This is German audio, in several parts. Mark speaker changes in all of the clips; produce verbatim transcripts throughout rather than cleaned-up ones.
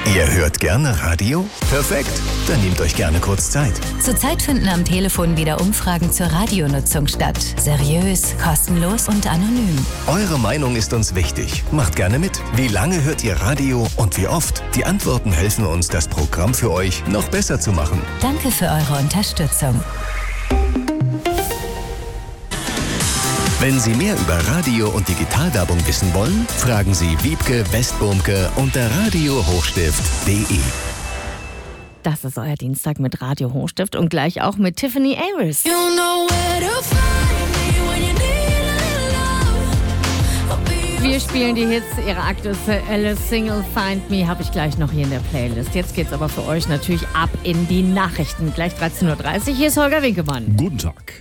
Speaker 1: Ihr hört gerne Radio? Perfekt, dann nehmt euch gerne kurz Zeit.
Speaker 2: Zurzeit finden am Telefon wieder Umfragen zur Radionutzung statt. Seriös, kostenlos und anonym.
Speaker 1: Eure Meinung ist uns wichtig. Macht gerne mit. Wie lange hört ihr Radio und wie oft? Die Antworten helfen uns, das Programm für euch noch besser zu machen.
Speaker 2: Danke für eure Unterstützung.
Speaker 1: Wenn Sie mehr über Radio- und Digitalwerbung wissen wollen, fragen Sie Wiebke Westbumke unter radio hochstift punkt de.
Speaker 3: Das ist euer Dienstag mit Radio Hochstift und gleich auch mit Tiffany Aris.
Speaker 4: You know where to find me when you need a love.
Speaker 3: Wir spielen die Hits, ihre aktuelle Single Find Me habe ich gleich noch hier in der Playlist. Jetzt geht's aber für euch natürlich ab in die Nachrichten. Gleich dreizehn Uhr dreißig, hier ist Holger Winkemann.
Speaker 5: Guten Tag.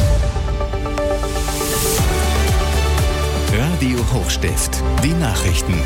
Speaker 1: Radio Hochstift, die Nachrichten.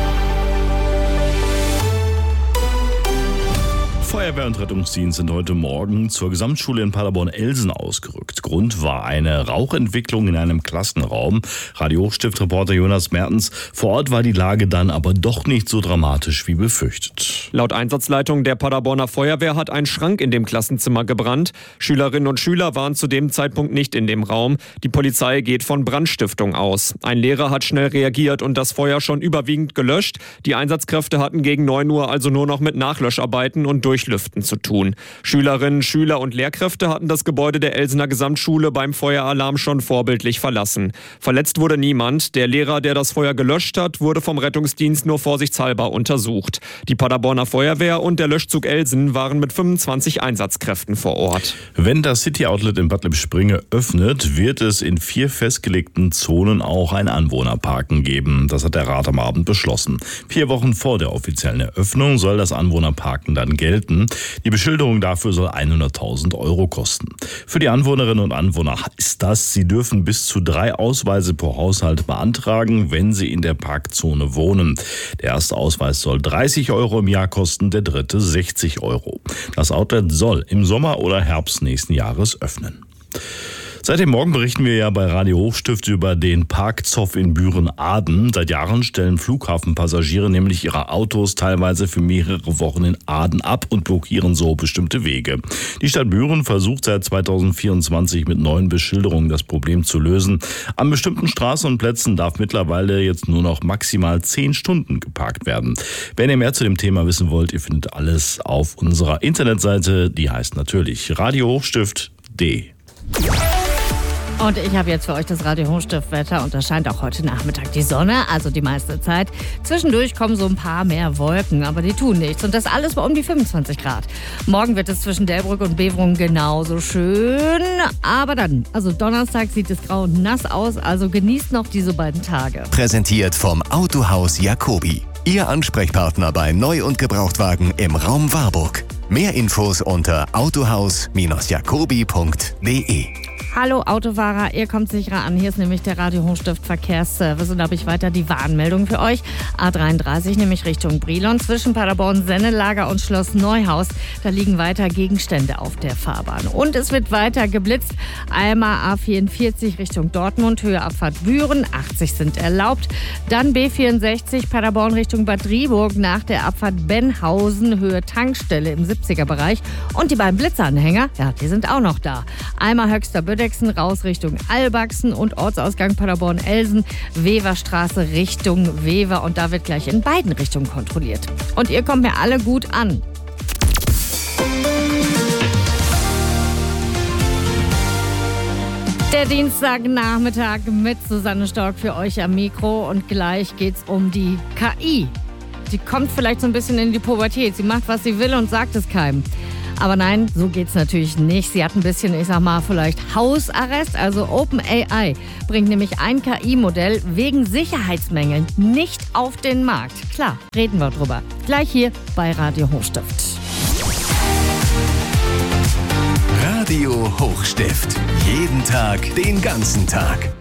Speaker 5: Feuerwehr und Rettungsdienst sind heute Morgen zur Gesamtschule in Paderborn-Elsen ausgerückt. Grund war eine Rauchentwicklung in einem Klassenraum. Radio Hochstift-Reporter Jonas Mertens. Vor Ort war die Lage dann aber doch nicht so dramatisch wie befürchtet.
Speaker 6: Laut Einsatzleitung der Paderborner Feuerwehr hat ein Schrank in dem Klassenzimmer gebrannt. Schülerinnen und Schüler waren zu dem Zeitpunkt nicht in dem Raum. Die Polizei geht von Brandstiftung aus. Ein Lehrer hat schnell reagiert und das Feuer schon überwiegend gelöscht. Die Einsatzkräfte hatten gegen neun Uhr also nur noch mit Nachlöscharbeiten und Durchlüften zu tun. Schülerinnen, Schüler und Lehrkräfte hatten das Gebäude der Elsener Gesamtschule beim Feueralarm schon vorbildlich verlassen. Verletzt wurde niemand. Der Lehrer, der das Feuer gelöscht hat, wurde vom Rettungsdienst nur vorsichtshalber untersucht. Die Paderborner Feuerwehr und der Löschzug Elsen waren mit fünfundzwanzig Einsatzkräften vor Ort.
Speaker 5: Wenn das City Outlet in Bad Lippspringe öffnet, wird es in vier festgelegten Zonen auch ein Anwohnerparken geben. Das hat der Rat am Abend beschlossen. Vier Wochen vor der offiziellen Eröffnung soll das Anwohnerparken dann gelten. Die Beschilderung dafür soll hunderttausend Euro kosten. Für die Anwohnerinnen und Anwohner ist das, sie dürfen bis zu drei Ausweise pro Haushalt beantragen, wenn sie in der Parkzone wohnen. Der erste Ausweis soll dreißig Euro im Jahr kosten, der dritte sechzig Euro. Das Outlet soll im Sommer oder Herbst nächsten Jahres öffnen. Seit dem Morgen berichten wir ja bei Radio Hochstift über den Parkzoff in Büren-Aden. Seit Jahren stellen Flughafenpassagiere nämlich ihre Autos teilweise für mehrere Wochen in Aden ab und blockieren so bestimmte Wege. Die Stadt Büren versucht seit zweitausendvierundzwanzig mit neuen Beschilderungen das Problem zu lösen. An bestimmten Straßen und Plätzen darf mittlerweile jetzt nur noch maximal zehn Stunden geparkt werden. Wenn ihr mehr zu dem Thema wissen wollt, ihr findet alles auf unserer Internetseite. Die heißt natürlich radio hochstift punkt de.
Speaker 3: Und ich habe jetzt für euch das Radio Hochstift-Wetter und da scheint auch heute Nachmittag die Sonne, also die meiste Zeit. Zwischendurch kommen so ein paar mehr Wolken, aber die tun nichts. Und das alles bei um die fünfundzwanzig Grad. Morgen wird es zwischen Delbrück und Beverungen genauso schön. Aber dann, also Donnerstag sieht es grau und nass aus, also genießt noch diese beiden Tage.
Speaker 1: Präsentiert vom Autohaus Jacobi. Ihr Ansprechpartner bei Neu- und Gebrauchtwagen im Raum Warburg. Mehr Infos unter autohaus jacobi punkt de.
Speaker 3: Hallo Autofahrer, ihr kommt sicherer an. Hier ist nämlich der Radio Hochstift Verkehrsservice und da habe ich weiter die Warnmeldung für euch. A dreiunddreißig, nämlich Richtung Brilon, zwischen Paderborn, Sennelager und Schloss Neuhaus. Da liegen weiter Gegenstände auf der Fahrbahn. Und es wird weiter geblitzt. Einmal A vierundvierzig Richtung Dortmund, Höhe Abfahrt Büren, achtzig sind erlaubt. Dann B vierundsechzig, Paderborn Richtung Bad Driburg, nach der Abfahrt Benhausen, Höhe Tankstelle im siebziger Bereich. Und die beiden Blitzanhänger, ja, die sind auch noch da. Einmal Höchster Bödeck raus Richtung Albachsen und Ortsausgang Paderborn-Elsen, Weverstraße Richtung Wever und da wird gleich in beiden Richtungen kontrolliert. Und ihr kommt mir alle gut an. Der Dienstagnachmittag mit Susanne Stork für euch am Mikro und gleich geht's um die K I. Sie kommt vielleicht so ein bisschen in die Pubertät. Sie macht, was sie will und sagt es keinem. Aber nein, so geht's natürlich nicht. Sie hat ein bisschen, ich sag mal, vielleicht Hausarrest. Also OpenAI bringt nämlich ein K I-Modell wegen Sicherheitsmängeln nicht auf den Markt. Klar, reden wir drüber. Gleich hier bei Radio Hochstift.
Speaker 1: Radio Hochstift. Jeden Tag, den ganzen Tag.